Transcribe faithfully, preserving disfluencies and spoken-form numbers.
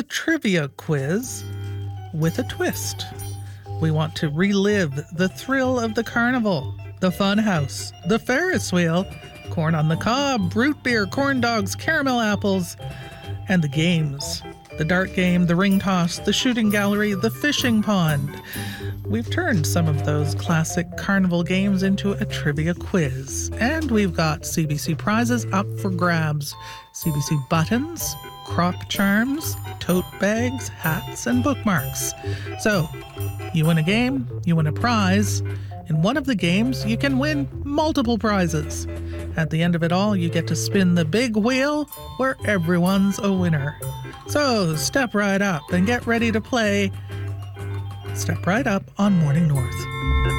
trivia quiz with a twist. We want to relive the thrill of the carnival, the fun house, the Ferris wheel, corn on the cob, root beer, corn dogs, caramel apples, and the games. The dart game, the ring toss, the shooting gallery, the fishing pond. We've turned some of those classic carnival games into a trivia quiz. And we've got C B C prizes up for grabs. C B C buttons, crop charms, tote bags, hats, and bookmarks. So, you win a game, you win a prize. In one of the games, you can win multiple prizes. At the end of it all, you get to spin the big wheel where everyone's a winner. So step right up and get ready to play. Step right up on Morning North.